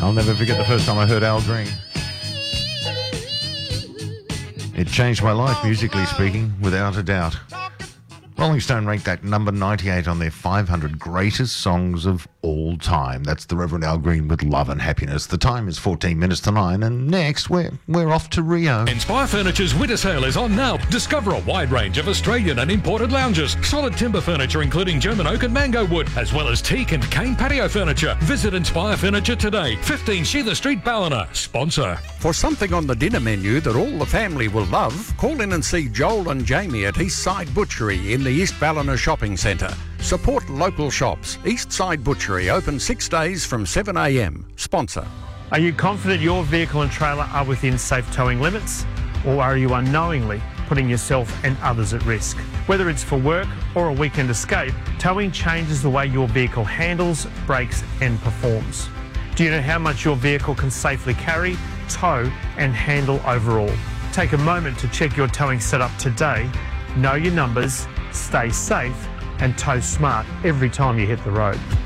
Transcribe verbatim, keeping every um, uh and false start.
I'll never forget the first time I heard Al Green. It changed my life, musically speaking, without a doubt. Rolling Stone ranked that number ninety-eight on their five hundred greatest songs of all time. That's the Reverend Al Green with Love and Happiness. The time is fourteen minutes to nine, and next we're, we're off to Rio. Inspire Furniture's winter sale is on now. Discover a wide range of Australian and imported lounges, solid timber furniture including German oak and mango wood, as well as teak and cane patio furniture. Visit Inspire Furniture today. fifteen Sheether Street, Ballina. Sponsor. For something on the dinner menu that all the family will love, call in and see Joel and Jamie at Eastside Butchery in the East Ballina Shopping Centre. Support local shops. Eastside Butchery open six days from seven a m. Sponsor. Are you confident your vehicle and trailer are within safe towing limits? Or are you unknowingly putting yourself and others at risk? Whether it's for work or a weekend escape, towing changes the way your vehicle handles, brakes and performs. Do you know how much your vehicle can safely carry, tow and handle overall? Take a moment to check your towing setup today. Know your numbers, stay safe and tow smart every time you hit the road.